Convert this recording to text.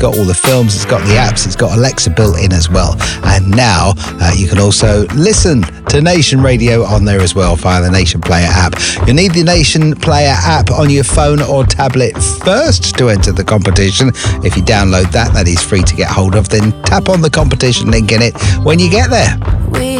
got all the films, it's got the apps, it's got Alexa built in as well. And now you can also listen to Nation Radio on there as well via the Nation Player app. You need the Nation Player app on your phone or tablet first to enter the competition. If you download that is free to get hold of. Then tap on the competition link in it when you get there.